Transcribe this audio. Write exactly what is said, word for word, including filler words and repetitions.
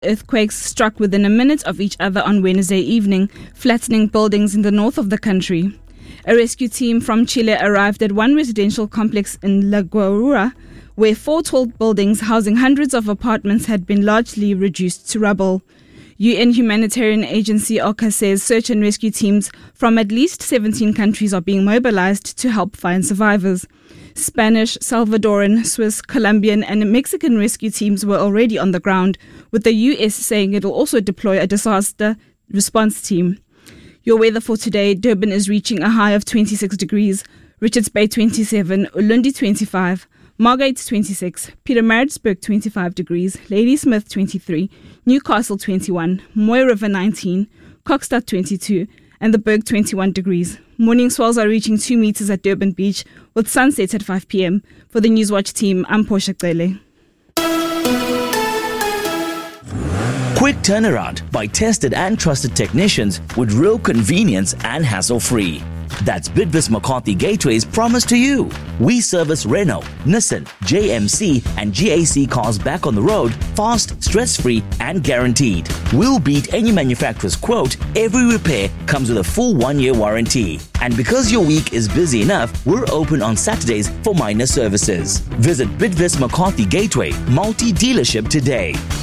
Earthquakes struck within a minute of each other on Wednesday evening, flattening buildings in the north of the country. A rescue team from Chile arrived at one residential complex in La Guarura, where four tall buildings housing hundreds of apartments had been largely reduced to rubble. U N humanitarian agency OCHA says search and rescue teams from at least seventeen countries are being mobilized to help find survivors. Spanish, Salvadoran, Swiss, Colombian and Mexican rescue teams were already on the ground, with the U S saying it will also deploy a disaster response team. Your weather for today: Durban is reaching a high of twenty-six degrees, Richards Bay twenty-seven, Ulundi twenty-five, Margate twenty-six, Pietermaritzburg twenty-five degrees, Ladysmith twenty-three, Newcastle twenty-one, Moy River nineteen, Kokstad twenty-two, and the Berg twenty-one degrees. Morning swells are reaching two meters at Durban Beach, with sunset at five p.m. For the Newswatch team, I'm Portia Cele. Quick turnaround by tested and trusted technicians with real convenience and hassle-free. That's Bidvest McCarthy Gateway's promise to you. We service Renault, Nissan, J M C and G A C cars back on the road, fast, stress-free and guaranteed. We'll beat any manufacturer's quote. Every repair comes with a full one-year warranty. And because your week is busy enough, we're open on Saturdays for minor services. Visit Bidvest McCarthy Gateway multi-dealership today.